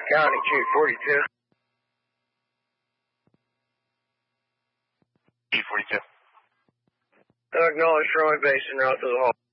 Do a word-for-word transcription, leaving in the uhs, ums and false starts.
County Q forty-two. Q forty-two. Acknowledge runway base and route to the hall.